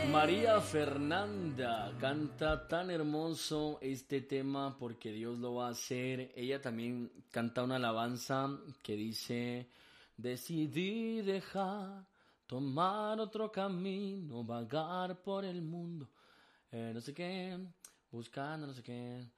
María Fernanda canta tan hermoso este tema porque Dios lo va a hacer. Ella también canta una alabanza que dice: decidí dejar, tomar otro camino, vagar por el mundo, no sé qué, buscando no sé qué.